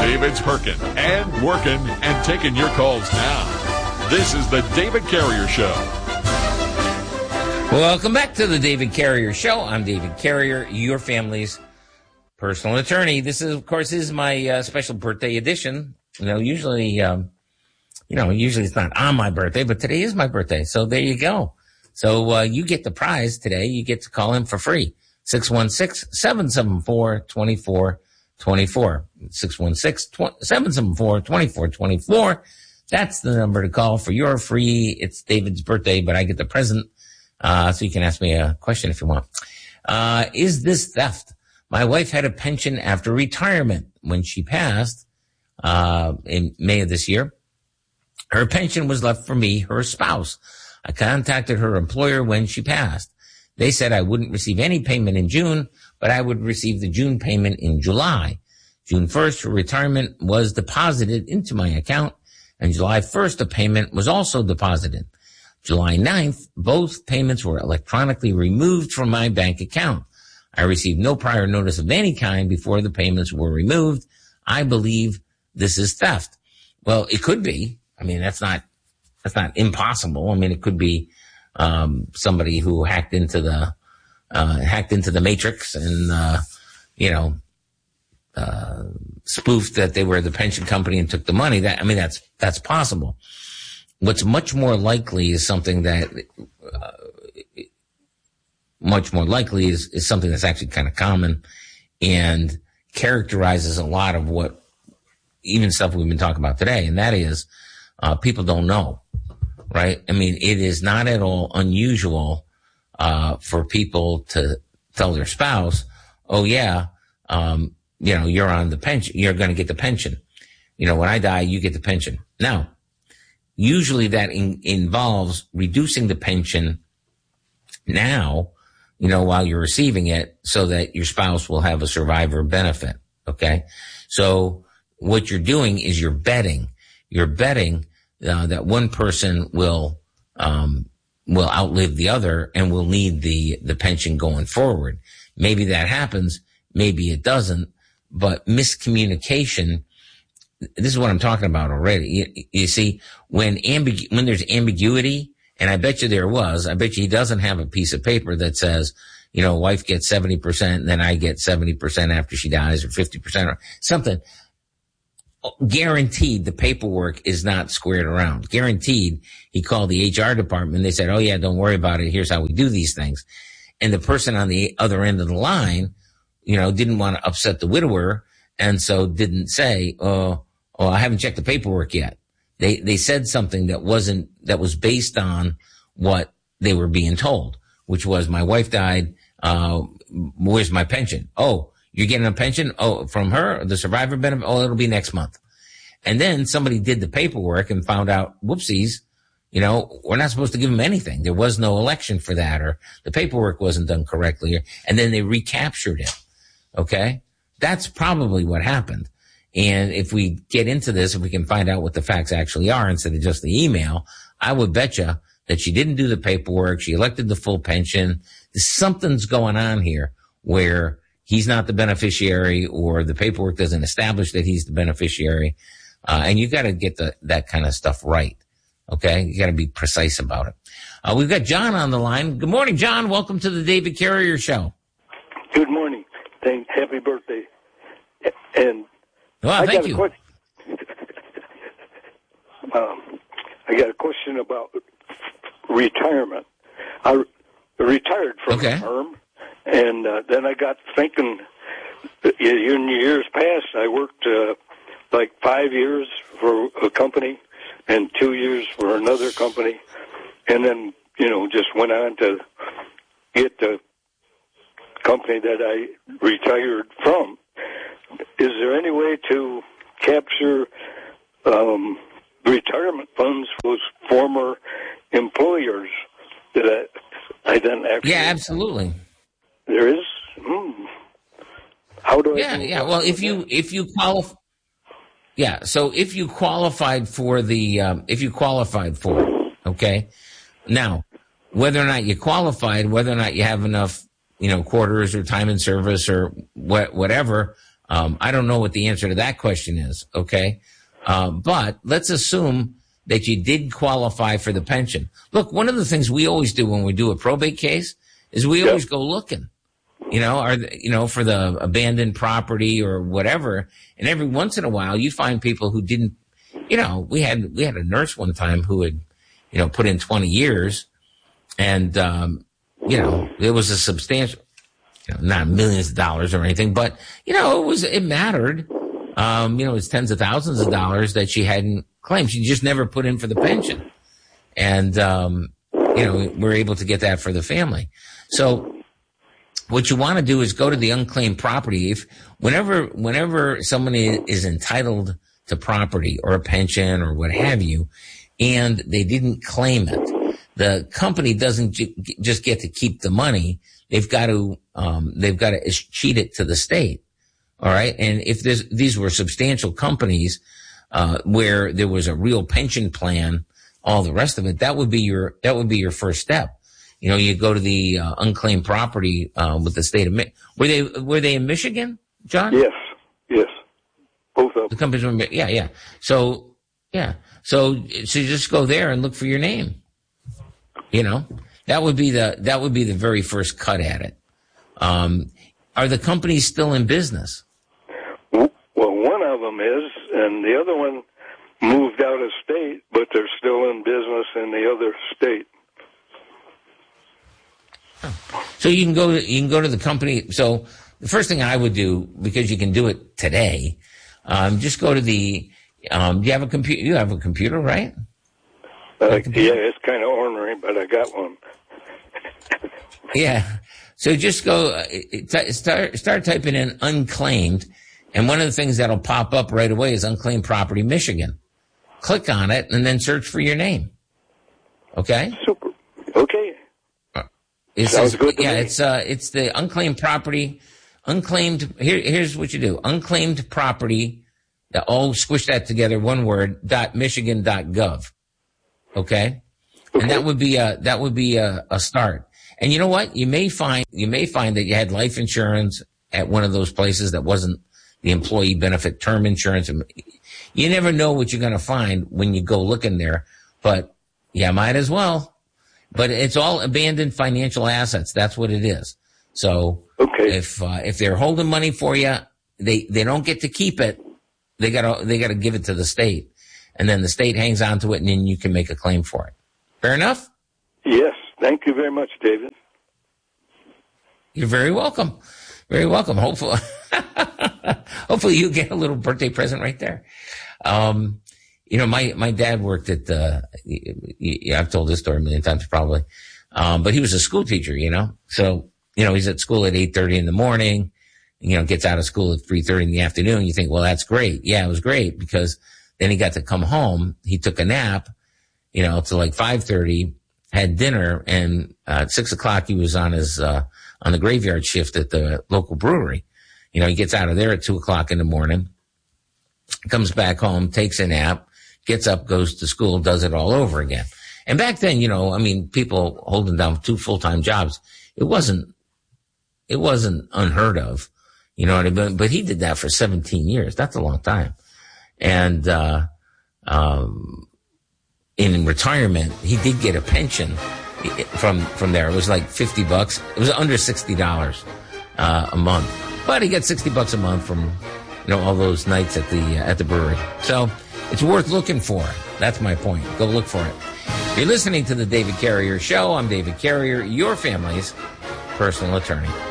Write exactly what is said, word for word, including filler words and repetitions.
David's herking and working and taking your calls now. This is the David Carrier Show. Welcome back to the David Carrier Show. I'm David Carrier, your family's personal attorney. This is, of course, is my uh, special birthday edition. You know, usually, um, you know, usually it's not on my birthday, but today is my birthday. So there you go. So uh, you get the prize today. You get to call in for free. six one six, seven seven four, two four two four. six one six, seven seven four, two four two four. That's the number to call for your free. It's David's birthday, but I get the present. Uh, so you can ask me a question if you want. Uh, is this theft? My wife had a pension after retirement. When she passed, uh, in May of this year, her pension was left for me, her spouse. I contacted her employer when she passed. They said I wouldn't receive any payment in June, but I would receive the June payment in July. June first, her retirement was deposited into my account, and July first, a payment was also deposited. July ninth, both payments were electronically removed from my bank account. I received no prior notice of any kind before the payments were removed. I believe this is theft. Well, it could be. I mean, that's not, that's not impossible. I mean, it could be, um, somebody who hacked into the, uh, hacked into the matrix and, uh, you know, uh, spoofed that they were the pension company and took the money. That, I mean, that's, that's possible. What's much more likely is something that, uh, much more likely is, is something that's actually kind of common and characterizes a lot of what, even stuff we've been talking about today. And that is, uh, people don't know, right? I mean, it is not at all unusual, uh, for people to tell their spouse, oh yeah, um, you know, you're on the pension, you're going to get the pension. You know, when I die, you get the pension. Now, usually that in, involves reducing the pension now, you know, while you're receiving it so that your spouse will have a survivor benefit. Okay. So what you're doing is you're betting, you're betting uh, that one person will, um, will outlive the other and will need the, the pension going forward. Maybe that happens. Maybe it doesn't, but miscommunication, this is what I'm talking about already. You, you see, when ambigu- when there's ambiguity, and I bet you there was, I bet you he doesn't have a piece of paper that says, you know, wife gets seventy percent, and then I get seventy percent after she dies, or fifty percent, or something. Guaranteed the paperwork is not squared around. Guaranteed he called the H R department. They said, oh yeah, don't worry about it. Here's how we do these things. And the person on the other end of the line, you know, didn't want to upset the widower, and so didn't say, oh, oh, I haven't checked the paperwork yet. They, they said something that wasn't, that was based on what they were being told, which was my wife died. Uh, where's my pension? Oh, you're getting a pension? Oh, from her, the survivor benefit? Oh, it'll be next month. And then somebody did the paperwork and found out, whoopsies, you know, we're not supposed to give them anything. There was no election for that, or the paperwork wasn't done correctly. And then they recaptured it. Okay. That's probably what happened. And if we get into this, if we can find out what the facts actually are instead of just the email, I would bet you that she didn't do the paperwork. She elected the full pension. Something's going on here where he's not the beneficiary, or the paperwork doesn't establish that he's the beneficiary. Uh, and you got to get the, that kind of stuff right. Okay. You got to be precise about it. Uh, we've got John on the line. Good morning, John. Welcome to the David Carrier Show. Good morning. Thank, happy birthday. And well, I thank got you. A question. um, I got a question about retirement. I re- retired from okay. the firm, and uh, then I got thinking. In years past, I worked uh, like five years for a company and two years for another company, and then you know just went on to get the company that I retired from. Is there any way to capture um, retirement funds for those former employers that I, I then actually... Yeah, absolutely. There is? Hmm. How do I... Yeah, yeah. Well, if you, if you qualify... Yeah, so if you qualified for the... Um, if you qualified for it, okay? Now, whether or not you qualified, whether or not you have enough, you know, quarters or time in service or what, whatever... Um, I don't know what the answer to that question is, okay? Um, but let's assume that you did qualify for the pension. Look, one of the things we always do when we do a probate case is we yep. always go looking, you know, are you know, for the abandoned property or whatever. And every once in a while, you find people who didn't, you know, we had we had a nurse one time who had, you know, put in twenty years, and um, you know, it was a substantial, you know, not millions of dollars or anything, but you know, it was it mattered. Um, you know, it's tens of thousands of dollars that she hadn't claimed. She just never put in for the pension. And, um, you know, we're able to get that for the family. So what you want to do is go to the unclaimed property. If whenever, whenever somebody is entitled to property or a pension or what have you, and they didn't claim it, the company doesn't j- just get to keep the money. They've got to, um, they've got to cheat it to the state. All right. And if this, these were substantial companies, uh, where there was a real pension plan, all the rest of it, that would be your, that would be your first step. You know, you go to the uh, unclaimed property, uh, with the state of, Mi- were they, were they in Michigan, John? Yes. Yes. Both of them. The companies were, yeah, yeah. So, yeah. So, so you just go there and look for your name. You know, that would be the, that would be the very first cut at it. Um, are the companies still in business? Well, one of them is, and the other one moved out of state, but they're still in business in the other state. So you can go, you can go to the company. So the first thing I would do, because you can do it today, um, just go to the. Um, do you have a computer? You have a computer, right? Uh, yeah, it's kind of ornery, but I got one. Yeah. So just go t- start start typing in unclaimed. And one of the things that'll pop up right away is Unclaimed Property Michigan. Click on it and then search for your name. Okay? Super. Okay. It Sounds says, good to yeah, me. it's uh, it's the unclaimed property, unclaimed. Here, here's what you do: unclaimed property. The, oh, squish that together, one word. Dot Michigan. Dot gov. Okay? Okay. And that would be a that would be a, a start. And you know what? You may find you may find that you had life insurance at one of those places that wasn't the employee benefit term insurance. You never know what you're going to find when you go looking there, but yeah, might as well. But it's all abandoned financial assets. That's what it is. So okay. if uh, if they're holding money for you, they they don't get to keep it. They got to they got to give it to the state, and then the state hangs on to it, and then you can make a claim for it. Fair enough? Yes. Thank you very much, David. You're very welcome. Very welcome. Hopefully, hopefully you get a little birthday present right there. Um, you know, my, my dad worked at, uh, I've told this story a million times probably. Um, but he was a school teacher, you know, so, you know, he's at school at eight thirty in the morning, you know, gets out of school at three thirty in the afternoon. You think, well, that's great. Yeah, it was great because then he got to come home. He took a nap, you know, to like five thirty, had dinner, and uh, at six o'clock he was on his, uh, on the graveyard shift at the local brewery. You know, he gets out of there at two o'clock in the morning, comes back home, takes a nap, gets up, goes to school, does it all over again. And back then, you know, I mean, people holding down two full-time jobs, it wasn't, it wasn't unheard of, you know what I mean? But he did that for seventeen years. That's a long time. And, uh, um, in retirement, he did get a pension from, from there. It was like fifty bucks. It was under sixty dollars, uh, a month, but he got sixty bucks a month from, you know, all those nights at the, uh, at the brewery. So it's worth looking for. That's my point. Go look for it. You're listening to the David Carrier Show. I'm David Carrier, your family's personal attorney.